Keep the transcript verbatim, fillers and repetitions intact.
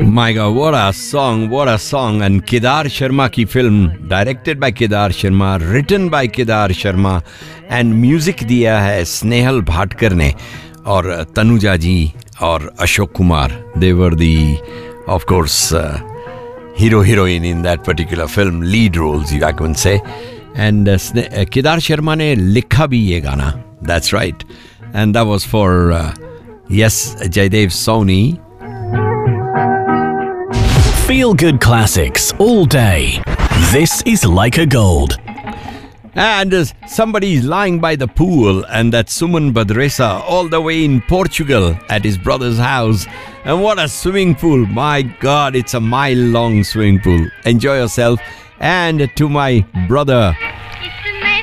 My God, what a song, what a song. And Kedar Sharma की film, directed by Kedar Sharma, written by Kedar Sharma, and music दिया है स्नेहल भाटकर ने और तनुजा जी और Ashok Kumar. They were the, of course, uh, hero heroine in that particular film, lead roles, I can say. And uh, uh, Kedar Sharma ने लिखा भी ये गाना. That's right. And that was for uh, yes, Jaidev Soni. Feel good classics all day. This is Like a Gold. And uh, somebody's lying by the pool, and that's Suman Badresa, all the way in Portugal at his brother's house. And what a swimming pool! My God, it's a mile long swimming pool. Enjoy yourself. And to my brother